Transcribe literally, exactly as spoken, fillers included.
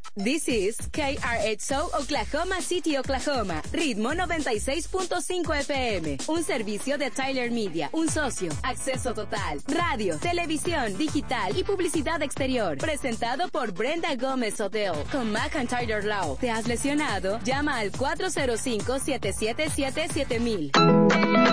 This is K R X O Oklahoma City, Oklahoma. Ritmo noventa y seis punto cinco F M. Un servicio de Tyler Media. Un socio. Acceso total. Radio, televisión, digital y publicidad exterior. Presentado por Brenda Gómez Hotel. Con McIntyre Law. ¿Te has lesionado? Llama al cuatro cero cinco, siete siete siete, siete mil.